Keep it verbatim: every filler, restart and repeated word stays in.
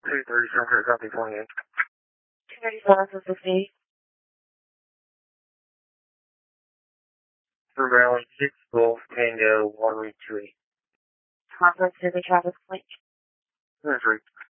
two thirty-seven, copy twenty-eight. two thirty-seven for fifty. Through Valley six, Golf, Tango, one, two eight. Conference to the traffic point. That's right.